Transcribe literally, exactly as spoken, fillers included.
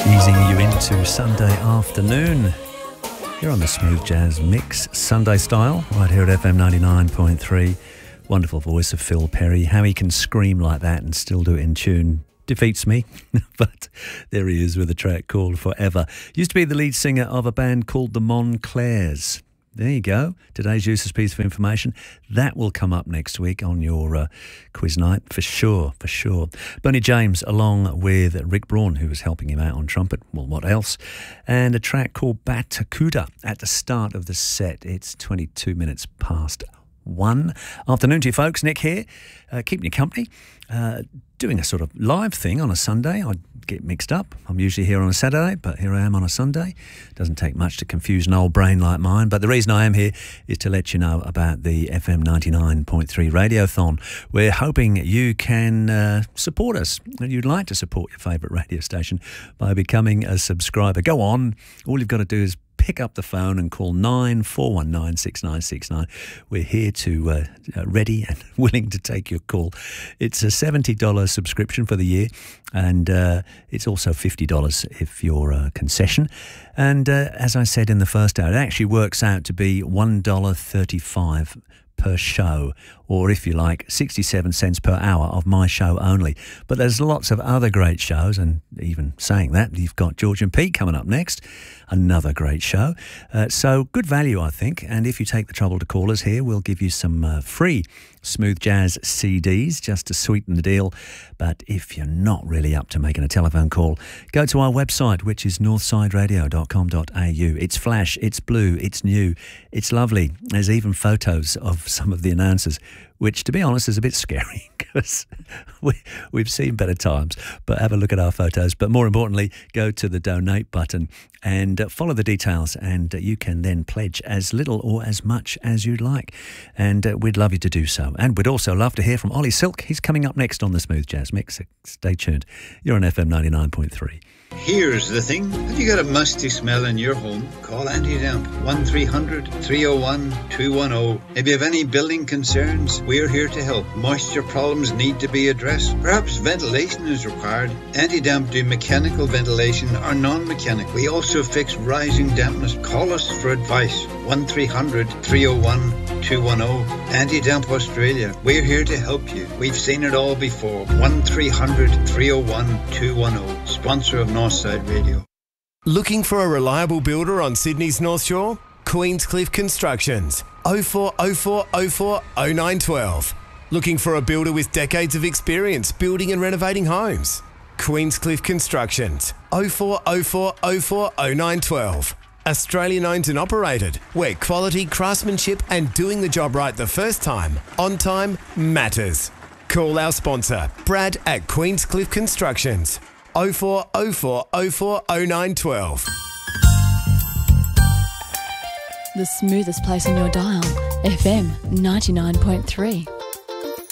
Easing you into Sunday afternoon. You're on the Smooth Jazz Mix, Sunday style, right here at F M ninety-nine point three. Wonderful voice of Phil Perry. How he can scream like that and still do it in tune defeats me. But there he is with a track called Forever. Used to be the lead singer of a band called the Montclairs. There you go. Today's useless piece of information. That will come up next week on your uh, quiz night for sure, for sure. Bernie James along with Rick Braun, who was helping him out on trumpet. Well, what else? And a track called Batakuda at the start of the set. It's twenty-two minutes past one. Afternoon to you folks. Nick here, uh, keeping you company. Uh, doing a sort of live thing on a Sunday. I get mixed up. I'm usually here on a Saturday, but here I am on a Sunday. Doesn't take much to confuse an old brain like mine, but the reason I am here is to let you know about the F M ninety-nine point three Radiothon. We're hoping you can uh, support us, and you'd like to support your favourite radio station by becoming a subscriber. Go on. All you've got to do is pick up the phone and call nine four one nine six nine six nine. We're here to uh, uh, ready and willing to take your call. It's a seventy dollars subscription for the year, and uh, it's also fifty dollars if you're a concession. And uh, as I said in the first hour, it actually works out to be one dollar thirty-five per show, or if you like, sixty-seven cents per hour of my show only. But there's lots of other great shows, and even saying that, you've got George and Pete coming up next, another great show. Uh, so good value, I think, and if you take the trouble to call us here, we'll give you some uh, free Smooth Jazz C Ds just to sweeten the deal. But if you're not really up to making a telephone call, go to our website, which is northside radio dot com dot a u. It's flash, it's blue, it's new, it's lovely. There's even photos of some of the announcers, which, to be honest, is a bit scary because we, we've seen better times. But have a look at our photos. But more importantly, go to the donate button and uh, follow the details, and uh, you can then pledge as little or as much as you'd like. And uh, we'd love you to do so. And we'd also love to hear from Ollie Silk. He's coming up next on the Smooth Jazz Mix. Stay tuned. You're on F M ninety-nine point three. Here's the thing. Have you got a musty smell in your home? Call Anti-Damp. one three hundred three oh one two one oh. If you have any building concerns, we're here to help. Moisture problems need to be addressed. Perhaps ventilation is required. Anti-Damp do mechanical ventilation or non-mechanical. We also fix rising dampness. Call us for advice. one three hundred three oh one two one oh. Anti-Damp Australia. We're here to help you. We've seen it all before. one three hundred three oh one two one oh. Sponsor of Northside Radio. Looking for a reliable builder on Sydney's North Shore? Queenscliff Constructions. oh four oh four oh four oh nine one two. Looking for a builder with decades of experience building and renovating homes? Queenscliff Constructions. oh four oh four oh four oh nine one two. Australian owned and operated, where quality, craftsmanship and doing the job right the first time, on time, matters. Call our sponsor, Brad at Queenscliff Constructions. oh four oh four oh four oh nine one two. The smoothest place on your dial, F M ninety-nine point three.